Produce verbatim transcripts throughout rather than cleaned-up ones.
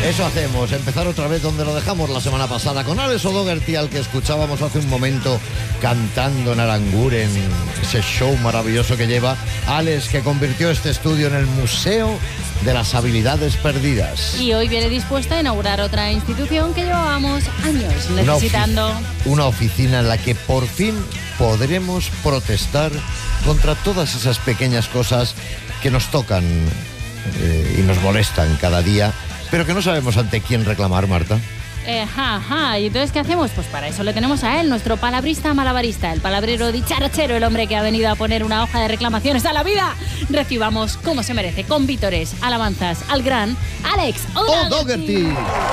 Eso hacemos, empezar otra vez donde lo dejamos la semana pasada, con Alex O'Doherty, al que escuchábamos hace un momento cantando en Aranguren, ese show maravilloso que lleva Alex, que convirtió este estudio en el Museo de las Habilidades Perdidas. Y hoy viene dispuesta a inaugurar otra institución que llevábamos años necesitando. Una, ofi- una oficina en la que por fin podremos protestar contra todas esas pequeñas cosas que nos tocan eh, y nos molestan cada día, pero que no sabemos ante quién reclamar, Marta. Eh, ja, ja. ¿Y entonces qué hacemos? Pues para eso le tenemos a él, nuestro palabrista malabarista, el palabrero dicharachero, el hombre que ha venido a poner una hoja de reclamaciones a la vida. Recibamos, como se merece, con vítores, alabanzas, al gran Alex O'Doherty.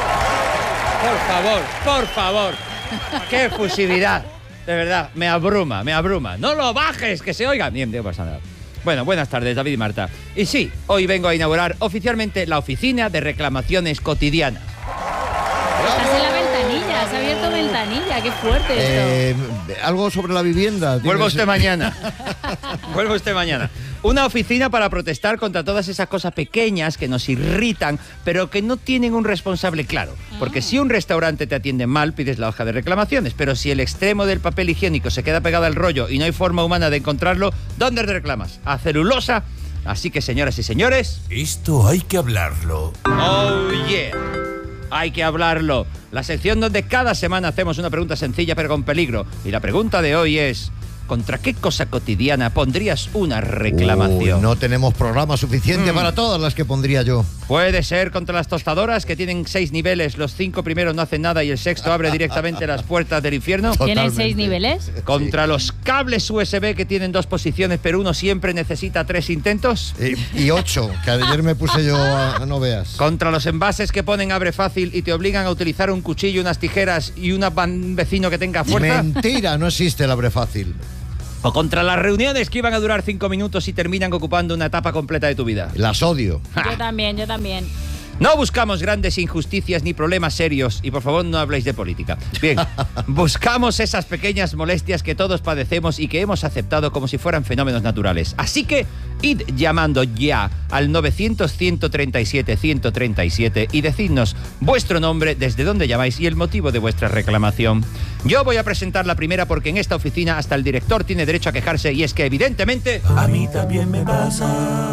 Por favor, por favor. ¡Qué efusividad! De verdad, me abruma, me abruma. ¡No lo bajes, que se oiga! Bien, no pasa nada. Bueno, buenas tardes, David y Marta. Y sí, hoy vengo a inaugurar oficialmente la Oficina de Reclamaciones Cotidianas. Estás en la ventanilla, has abierto ventanilla, qué fuerte esto. Eh, algo sobre la vivienda. Vuelvo usted mañana. Vuelvo usted mañana. Una oficina para protestar contra todas esas cosas pequeñas que nos irritan, pero que no tienen un responsable claro. Porque si un restaurante te atiende mal, pides la hoja de reclamaciones, pero si el extremo del papel higiénico se queda pegado al rollo y no hay forma humana de encontrarlo, ¿dónde reclamas? ¿A celulosa? Así que, señoras y señores... Esto hay que hablarlo. ¡Oh, yeah! Hay que hablarlo. La sección donde cada semana hacemos una pregunta sencilla pero con peligro. Y la pregunta de hoy es... ¿contra qué cosa cotidiana pondrías una reclamación? Uy, no tenemos programa suficiente mm. para todas las que pondría yo. Puede ser contra las tostadoras, que tienen seis niveles. Los cinco primeros no hacen nada y el sexto abre directamente las puertas del infierno. ¿Tienen seis niveles? Contra los cables U S B, que tienen dos posiciones, pero uno siempre necesita tres intentos. Y, y ocho, que ayer me puse yo a, a no veas. Contra los envases que ponen abre fácil y te obligan a utilizar un cuchillo, unas tijeras y una un vecino que tenga fuerza. Mentira, no existe el abre fácil. O contra las reuniones que iban a durar cinco minutos y terminan ocupando una etapa completa de tu vida. Las odio. Yo también, yo también. No buscamos grandes injusticias ni problemas serios. Y por favor, no habléis de política. Bien, buscamos esas pequeñas molestias que todos padecemos y que hemos aceptado como si fueran fenómenos naturales. Así que, id llamando ya al novecientos, ciento treinta y siete, ciento treinta y siete y decidnos vuestro nombre, desde dónde llamáis y el motivo de vuestra reclamación. Yo voy a presentar la primera porque en esta oficina hasta el director tiene derecho a quejarse, y es que evidentemente... A mí también me pasa.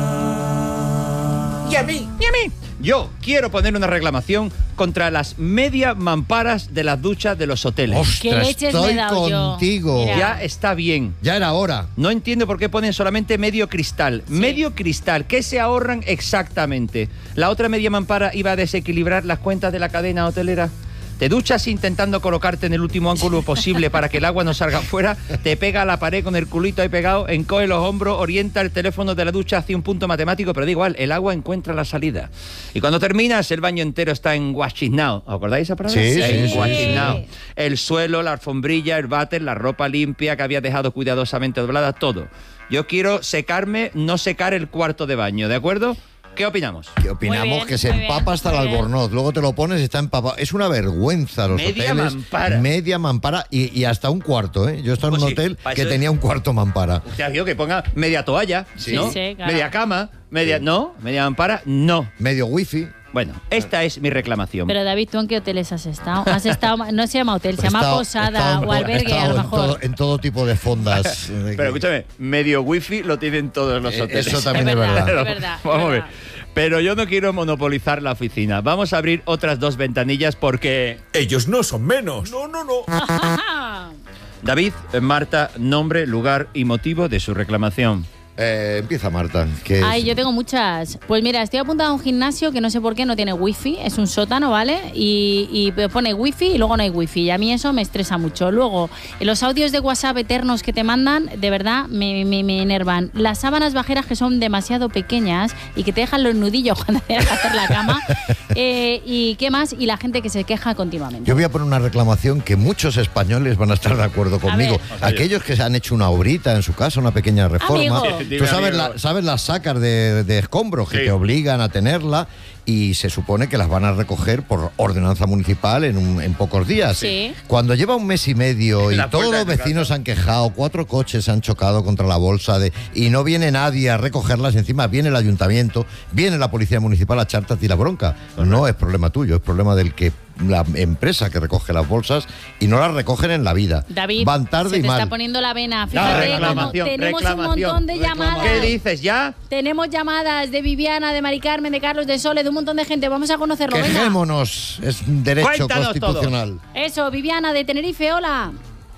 Y a mí, y a mí. Yo quiero poner una reclamación contra las media mamparas de las duchas de los hoteles. ¡Ostras, ¿Qué leches estoy me he dado contigo! yo? Ya está bien. Ya era hora. No entiendo por qué ponen solamente medio cristal. Sí. Medio cristal, ¿qué se ahorran exactamente? La otra media mampara iba a desequilibrar las cuentas de la cadena hotelera. Te duchas intentando colocarte en el último ángulo posible para que el agua no salga fuera, te pega a la pared con el culito ahí pegado, encoge los hombros, orienta el teléfono de la ducha hacia un punto matemático, pero da igual, el agua encuentra la salida. Y cuando terminas, el baño entero está en watching now. ¿Os acordáis esa palabra? Sí, sí, en sí, watching sí. now. El suelo, la alfombrilla, el váter, la ropa limpia que había dejado cuidadosamente doblada, todo. Yo quiero secarme, no secar el cuarto de baño, ¿de acuerdo? ¿Qué opinamos? ¿Qué opinamos? Bien, que se bien, empapa hasta el albornoz. Luego te lo pones y está empapado. Es una vergüenza los Media hoteles. mampara. Media mampara. Y, y hasta un cuarto, ¿eh? Yo he estado en Pues un sí, hotel para que eso- tenía un cuarto mampara. Usted ha dicho que ponga media toalla, Sí, ¿no? sí, claro. Media cama, media... ¿No? Media mampara, no. Medio wifi. Bueno, esta es mi reclamación. Pero David, ¿tú en qué hoteles has estado? Has estado, no se llama hotel, se He llama estado- he posada estado en- o he albergue, estado a lo en mejor. todo, en todo tipo de fondas. Pero escúchame, medio wifi lo tienen todos los Eh, hoteles. eso también Es es verdad, verdad. es verdad, Vamos es a ver. verdad. Pero yo no quiero monopolizar la oficina. Vamos a abrir otras dos ventanillas porque... Ellos no son menos. No, no, no. David, Marta, nombre, lugar y motivo de su reclamación. Eh, empieza Marta. Que Ay, es- yo tengo muchas. Pues mira, estoy apuntada a un gimnasio que no sé por qué no tiene wifi, es un sótano, ¿vale? Y, y pone wifi y luego no hay wifi. Y a mí eso me estresa mucho. Luego, los audios de WhatsApp eternos que te mandan, de verdad, me, me, me enervan. Las sábanas bajeras que son demasiado pequeñas y que te dejan los nudillos cuando tienes que hacer la cama. Eh, ¿Y qué más? Y la gente que se queja continuamente. Yo voy a poner una reclamación que muchos españoles van a estar de acuerdo conmigo. ver. Aquellos que se han hecho una obrita en su casa, una pequeña reforma, Amigo. Dime, Tú sabes, amigo. la- sabes las sacas de, de escombros que Sí. te obligan a tenerla y se supone que las van a recoger por ordenanza municipal en, un- en pocos días. Sí. Cuando lleva un mes y medio y La todos puerta los de tu vecinos casa. han quejado, cuatro coches se han chocado contra la bolsa de, y no viene nadie a recogerlas, encima viene el ayuntamiento, viene la policía municipal a echarte a ti la bronca. No es problema tuyo, es problema del que la empresa que recoge las bolsas y no las recogen en la vida. David, Van tarde se y te mal. está poniendo la vena. Ya, Fíjate, como reclamación, tenemos reclamación, un montón de reclamación. llamadas. ¿Qué dices ya? Tenemos llamadas de Viviana, de Mari Carmen, de Carlos, de Sole, de un montón de gente. Vamos a conocerlo. Venga. Quejémonos, es un derecho Cuéntanos constitucional. Eso, Viviana, de Tenerife, hola.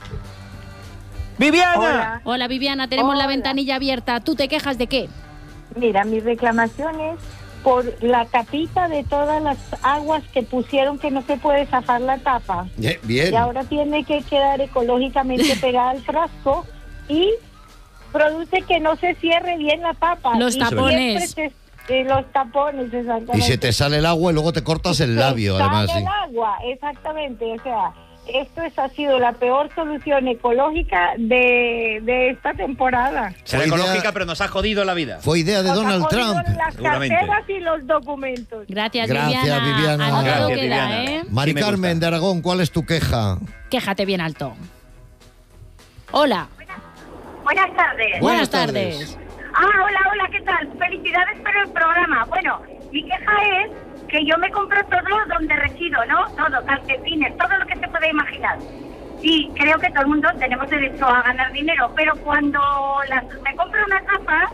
¡Viviana! Hola. Hola, Viviana, tenemos la Hola. ventanilla abierta. ¿Tú te quejas de qué? Mira, mi reclamación es por la tapita de todas las aguas que pusieron que no se puede zafar la tapa. Bien, bien. Y ahora tiene que quedar ecológicamente pegada al frasco y produce que no se cierre bien la tapa. Los Y tapones. siempre se- eh, los tapones, exactamente. Y se te sale el agua y luego te cortas el Se labio, además. sale Sí. el agua, exactamente. O sea, esto es, ha sido la peor solución ecológica de, de esta temporada. Será Fue idea- ecológica, pero nos ha jodido la vida. Fue idea de Nos ha Donald jodido Trump. las Seguramente. carteras y los documentos. Gracias, Gracias, Viviana. Viviana. Anotado Gracias, queda, Viviana. ¿eh? Mari Sí me Carmen gusta. de Aragón, ¿cuál es tu queja? Quéjate bien alto. Hola. Buenas tardes. Buenas Buenas tardes. tardes. Ah, hola, hola, ¿qué tal? Felicidades por el programa. Bueno, mi queja es que yo me compro todo donde resido, ¿no? Todo, calcetines, todo lo que se pueda imaginar. Y creo que todo el mundo tenemos derecho a ganar dinero, pero cuando las, me compro una tapa,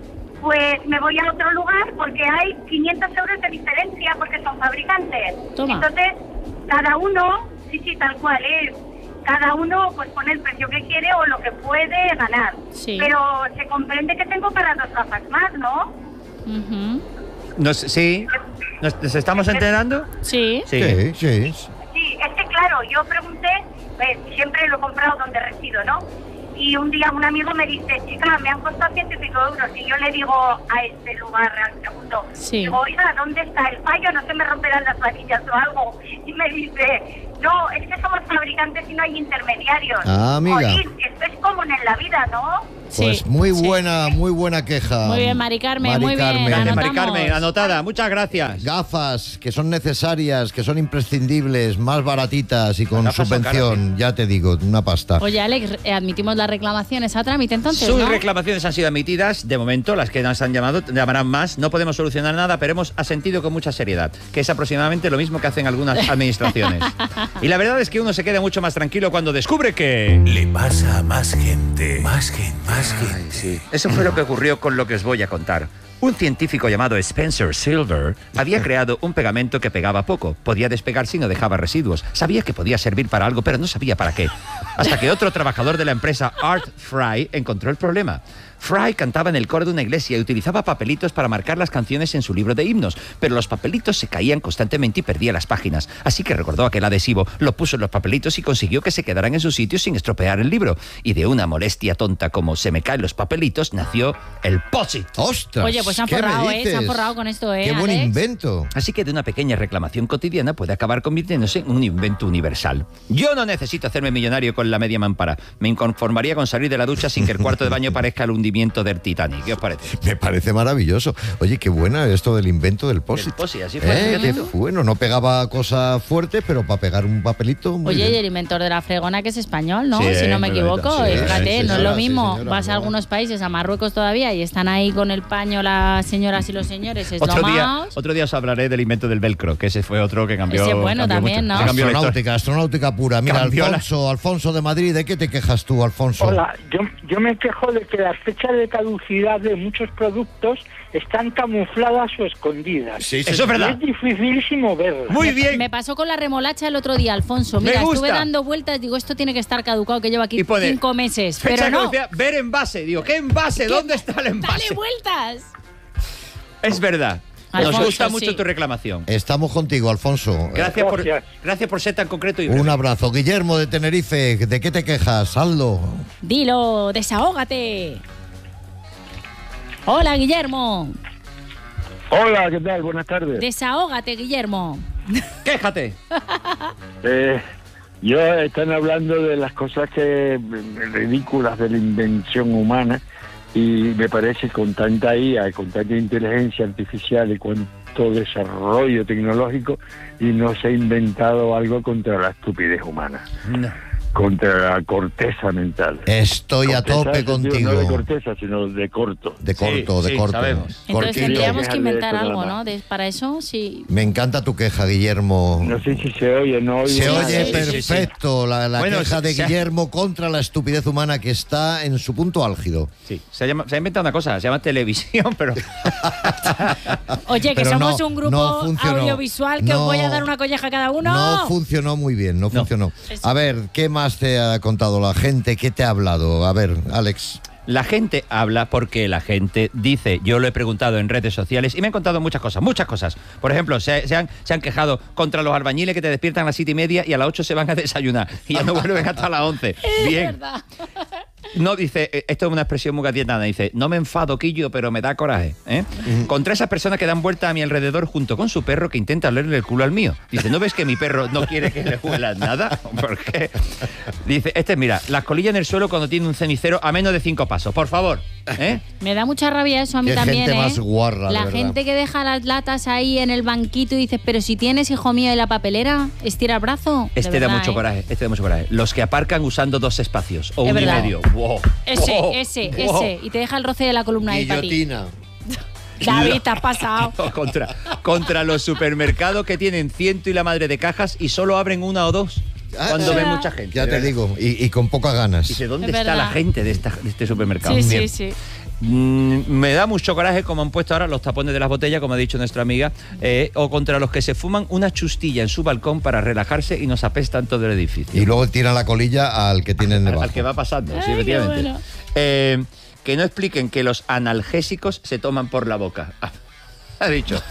pues me voy a otro lugar porque hay quinientos euros de diferencia porque son fabricantes. Toma. Entonces, cada uno, sí, sí, tal cual, es. Cada uno pues pone el precio que quiere o lo que puede ganar. Sí. Pero se comprende que tengo para dos gafas más, ¿no? Ujú. Nos- sí. ¿Nos, nos estamos enterando? Sí. Sí, sí. Sí, es que claro, yo pregunté, pues siempre lo he comprado donde resido, ¿no? Y un día un amigo me dice, chica, me han costado ciento y pico euros. Y yo le digo a este lugar, al segundo, Sí. digo, oiga, ¿dónde está el fallo? No se me romperán las varillas o algo. Y me dice, no, es que somos fabricantes y no hay intermediarios. Ah, amiga. Jolín, esto es común en la vida, ¿no? Pues Sí, muy sí. buena, muy buena queja. Muy bien, Mari Carmen, muy bien, Gracias, Anotamos. Mari Carmen. Anotada. Muchas gracias. Gafas que son necesarias, que son imprescindibles, más baratitas y con Gafas son subvención, ya te digo, una pasta. Oye, Alex, eh, admitimos las reclamaciones a trámite entonces, Sus ¿no? reclamaciones han sido admitidas, de momento, las que nos han llamado llamarán más. No podemos solucionar nada, pero hemos asentido con mucha seriedad, que es aproximadamente lo mismo que hacen algunas administraciones. Y la verdad es que uno se queda mucho más tranquilo cuando descubre que... Le pasa a más gente. Más gente, más gente. Sí. Eso fue lo que ocurrió con lo que os voy a contar. Un científico llamado Spencer Silver había creado un pegamento que pegaba poco, podía despegarse y no dejaba residuos. Sabía que podía servir para algo, pero no sabía para qué. Hasta que otro trabajador de la empresa Art Fry encontró el problema. Fry cantaba en el coro de una iglesia y utilizaba papelitos para marcar las canciones en su libro de himnos, pero los papelitos se caían constantemente y perdía las páginas. Así que recordó aquel adhesivo, lo puso en los papelitos y consiguió que se quedaran en su sitio sin estropear el libro. Y de una molestia tonta como se me caen los papelitos, nació el POSIT. ¡Ostras! Oye, pues se han ¿qué me forrado, ¿eh? Se han dices? forrado con esto, ¿eh, ¡Qué buen Alex? invento! Así que de una pequeña reclamación cotidiana puede acabar convirtiéndose en un invento universal. Yo no necesito hacerme millonario con la media mampara. Me conformaría con salir de la ducha sin que el cuarto de baño parezca el hundimiento del Titanic. ¿Qué os parece? Me parece maravilloso. Oye, qué buena esto del invento del POSIT. El POSIT, así fue, Eh, fíjate qué tú. bueno, no pegaba cosa fuerte, pero para pegar un papelito. muy Oye, y bien. el inventor de la fregona que es español, ¿no? Sí, si no me es equivoco. verdad, sí, y fíjate, sí, no es señora, lo mismo. sí, señora, Vas a no. algunos países, a Marruecos todavía, y están ahí con el paño las señoras y los señores. Es Otro lo día, más. otro día os hablaré del invento del velcro, que ese fue otro que cambió. Ese bueno cambió también, mucho. ¿no? Se cambió la historia. Astronáutica, astronáutica pura. Mira, Cambió la- Alfonso, Alfonso de Madrid, ¿de qué te quejas tú, Alfonso? Hola, yo, yo me quejo de que las fechas de caducidad de muchos productos están camufladas o escondidas. Sí, sí, Eso es verdad. Es dificilísimo verlas. Muy bien. Me pasó con la remolacha el otro día, Alfonso. Me Mira, gusta. estuve dando vueltas, digo, esto tiene que estar caducado, que llevo aquí Y pone, cinco meses. Fecha Pero de no. caducidad, ver envase. Digo, ¿qué envase? ¿Qué? ¿Dónde está el envase? ¡Dale vueltas! Es verdad. Nos Alfonso, gusta mucho sí. tu reclamación. Estamos contigo, Alfonso. Gracias por, Gracias. gracias por ser tan concreto y breve. Un abrazo. Guillermo de Tenerife, ¿de qué te quejas? Hazlo. Dilo, desahógate. Hola, Guillermo. Hola, ¿qué tal? Buenas tardes. Desahógate, Guillermo. Quéjate. Eh, yo están hablando de las cosas que ridículas de la invención humana Y me parece que con tanta I A, con tanta inteligencia artificial y cuánto desarrollo tecnológico, y no se ha inventado algo contra la estupidez humana. No. Contra la corteza mental. Estoy a Corteza tope en sentido contigo. No de corteza, sino de corto. De corto, Sí, de sí, corto. sabemos. Entonces Cortito. tendríamos que Dejarle inventar esto algo, nada ¿no? más. De- para eso, sí. Me encanta tu queja, Guillermo. No sé si se oye, no oigo Se nada. oye sí, sí, sí. perfecto la, la Bueno, queja se- de se ha- Guillermo contra la estupidez humana que está en su punto álgido. Sí, se ha, llama- se ha inventado una cosa, se llama televisión, pero... Oye, que Pero somos no, un grupo no funcionó. audiovisual que No. os voy a dar una colleja a cada uno. No funcionó muy bien, no, funcionó. Eso. A ver, ¿qué más te ha contado la gente? ¿Qué te ha hablado? A ver, Alex. La gente habla porque la gente dice. Yo lo he preguntado en redes sociales y me han contado muchas cosas, muchas cosas. Por ejemplo, se, se han, se han quejado contra los albañiles que te despiertan a las siete y media y a las ocho se van a desayunar y ya no vuelven hasta las once. Es Bien. verdad. No, dice, eh, esto es una expresión muy gaditana, dice, no me enfado, Quillo, pero me da coraje. ¿eh? Contra esas personas que dan vuelta a mi alrededor junto con su perro que intenta olerle el culo al mío. Dice, ¿no ves que mi perro no quiere que le huelas nada? ¿Por qué? Dice, este, mira, las colillas en el suelo cuando tiene un cenicero a menos de cinco pasos, por favor. ¿eh? Me da mucha rabia eso a mí Qué también, gente ¿eh? más guarra, de La verdad. gente que deja las latas ahí en el banquito y dices, pero si tienes, hijo mío, en la papelera, estira el brazo. De Este da verdad, mucho ¿eh? coraje, este da mucho coraje. Los que aparcan usando dos espacios o Es uno verdad. y medio. Wow. Ese, Wow. ese, Wow. ese. Y te deja el roce de la columna ahí para ti. Guillotina. David, te has pasado. contra, contra los supermercados que tienen ciento y la madre de cajas y solo abren una o dos cuando Ah, ven ah. mucha gente. Ya te digo, y, y con pocas ganas. Dice, ¿dónde Es está la verdad. gente de, esta, de este supermercado? Sí, Bien. sí, sí. Mm, me da mucho coraje como han puesto ahora los tapones de las botellas, como ha dicho nuestra amiga, eh, o contra los que se fuman una chustilla en su balcón para relajarse y nos apestan todo el edificio. Y luego tiran la colilla al que tienen al, debajo. al que va pasando, sí, Ay, qué efectivamente. bueno. Eh, que no expliquen que los analgésicos se toman por la boca. Ha dicho.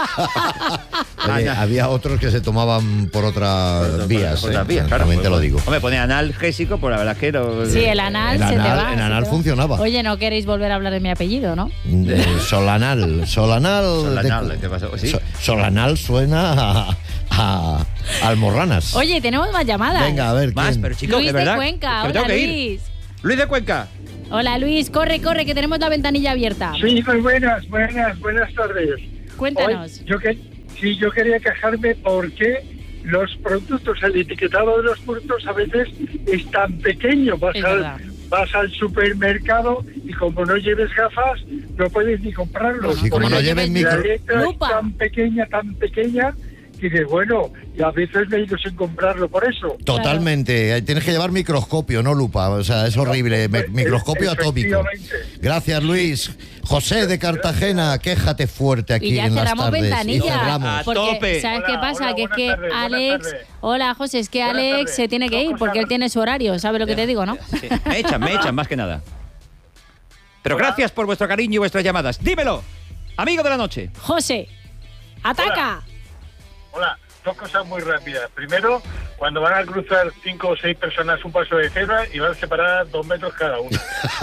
Oye, Ana- había otros que se tomaban por otras vías. Por otras ¿eh? vías, claro. También te Pues, lo digo. Hombre, pone analgésico, pues la verdad es que no. Sí, el anal El se te anal- va. el se anal te va. funcionaba. Oye, no queréis volver a hablar de mi apellido, ¿no? Eh, solanal. Solanal. Solanal, de- ¿qué pasó? ¿Sí? So- solanal suena a, a almorranas. Oye, tenemos más llamadas. Venga, a ver. Más, ¿quién? pero chicos, Luis de de, verdad. Cuenca. que me tengo Hola, que ir. Luis. Luis de Cuenca. Hola, Luis. Corre, corre, que tenemos la ventanilla abierta. Sí, muy buenas, buenas, buenas tardes. Cuéntanos. Hoy, yo que, sí, yo quería quejarme porque los productos, el etiquetado de los productos a veces es tan pequeño. Vas, Es al, verdad. vas al supermercado y como no lleves gafas, no puedes ni comprarlos. Sí, como porque no lleves la micro- letra Lupa. es tan pequeña, tan pequeña, que dices, bueno, y a veces me he ido sin comprarlo por eso. Totalmente. Tienes que llevar microscopio, no lupa. O sea, es horrible. Me- e- microscopio atómico. efectivamente. Gracias, Luis. José de Cartagena, quéjate fuerte aquí Y ya en las cerramos tardes. Y ventanilla. cerramos. A Porque, tope. ¿sabes Hola, qué pasa? hola, que es buenas que tardes, buenas Alex. tardes. Hola, José, es que Buenas Alex tardes. se tiene que Dos ir cosas porque él rápidas. tiene su horario. ¿Sabes lo que te digo, no? Sí, me echan, me echan, más que nada. Pero gracias por vuestro cariño y vuestras llamadas. Dímelo, amigo de la noche. José, ataca. Hola, dos cosas muy rápidas. Primero, cuando van a cruzar cinco o seis personas un paso de cebra y van separadas dos metros cada uno.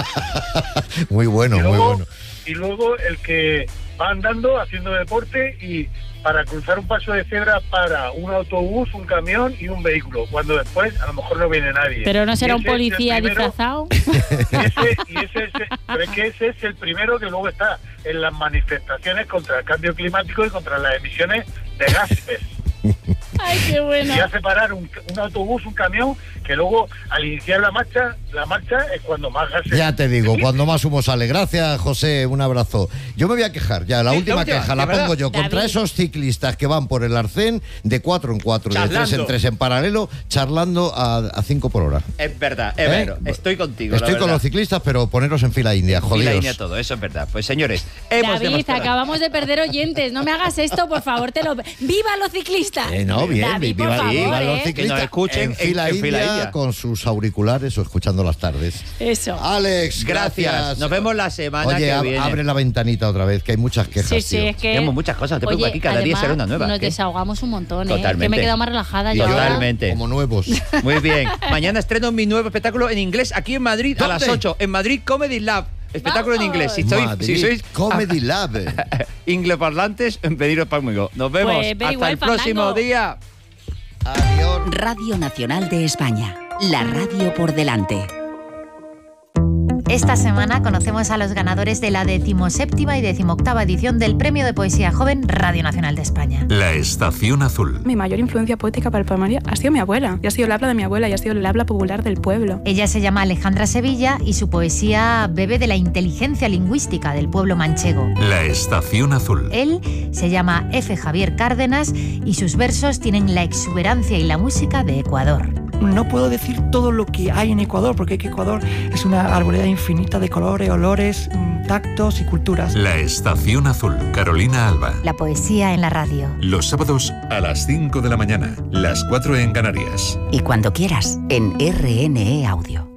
Muy bueno, y, muy luego, bueno. y luego el que va andando, haciendo deporte y para cruzar un paso de cebra para un autobús, un camión y un vehículo, cuando después a lo mejor no viene nadie. Pero no será Y un ese es el policía primero- disfrazado. Y ese, y ese es, pero es que ese es el primero que luego está en las manifestaciones contra el cambio climático y contra las emisiones de gases. Ay, qué bueno. Y hace parar un, un autobús, un camión, que luego al iniciar la marcha, la marcha es cuando más gases. Ya te digo, cuando más humo sale. Gracias, José, un abrazo. Yo me voy a quejar, ya, la Sí, última la última, queja la de verdad. pongo yo. Contra David. esos ciclistas que van por el arcén de cuatro en cuatro, de tres Charlando. en tres en paralelo, charlando a, a cinco por hora. Es verdad, es ¿Eh? verdad. Estoy contigo. Estoy la con verdad. los ciclistas, pero poneros en fila india, Y la jodidos. línea todo, eso es verdad. Pues señores, hemos David, demostrado. acabamos de perder oyentes. No me hagas esto, por favor, te lo. ¡Viva los ciclistas! Eh, no, bien, David, viva, por favor, viva ¿eh? los Que ciclistas nos escuchen en en- fila, en india, fila india. con sus auriculares o escuchando las tardes. Eso. Alex, Gracias. gracias. Nos vemos la semana Oye, que ab- viene. abre la ventanita otra vez, que hay muchas quejas, Sí, sí, tío. es que. Tenemos muchas cosas, te Oye, preocupes, aquí cada día además, será una nueva. Nos ¿Qué? desahogamos un montón, ¿eh? Totalmente. Que me he quedado más relajada Y yo. yo, ahora. Totalmente. como nuevos. Muy bien. Mañana estreno mi nuevo espectáculo en inglés aquí en Madrid a ¿Dónde? las ocho. En Madrid Comedy Lab. Espectáculo en ¡Vamos! inglés. Si, sois, Madrid, si sois Comedy Lab. ingleparlantes, pediros conmigo. Nos vemos. Pues, very Hasta well, el próximo Fandango. día. Adiós. Radio Nacional de España. La radio por delante. Esta semana conocemos a los ganadores de la decimoséptima y decimoctava edición del Premio de Poesía Joven Radio Nacional de España. La Estación Azul. Mi mayor influencia poética para el poemario ha sido mi abuela. Y ha sido el habla de mi abuela y ha sido el habla popular del pueblo. Ella se llama Alejandra Sevilla y su poesía bebe de la inteligencia lingüística del pueblo manchego. La Estación Azul. Él se llama F. Javier Cárdenas y sus versos tienen la exuberancia y la música de Ecuador. No puedo decir todo lo que hay en Ecuador, porque Ecuador es una arboleda infinita de colores, olores, tactos y culturas. La Estación Azul. Carolina Alba. La poesía en la radio. Los sábados a las cinco de la mañana, las cuatro en Canarias. Y cuando quieras, en R N E Audio.